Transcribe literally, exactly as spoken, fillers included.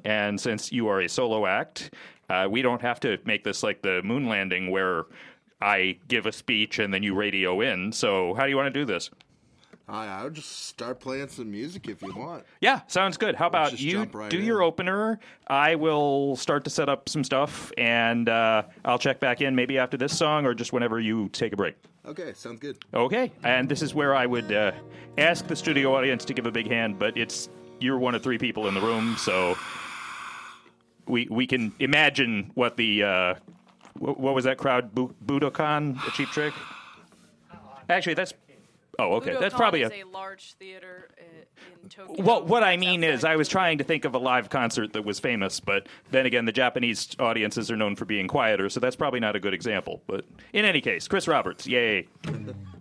And since you are a solo act, uh, we don't have to make this like the moon landing where I give a speech and then you radio in. So how do you want to do this? I, I would just start playing some music if you want. Yeah, sounds good. How about just you jump right do in. your opener? I will start to set up some stuff, and uh, I'll check back in maybe after this song or just whenever you take a break. Okay, sounds good. Okay, and this is where I would uh, ask the studio audience to give a big hand, but it's you're one of three people in the room, so we we can imagine what the uh, what, what was that crowd? Bu- Budokan, a Cheap Trick? Actually, that's. Oh, okay. Budokan That's probably is a. a large theater uh, in Tokyo. Well, what I That's mean is, outside I was Tokyo. trying to think of a live concert that was famous, but then again, the Japanese audiences are known for being quieter, so that's probably not a good example. But in any case, Chris Roberts, yay.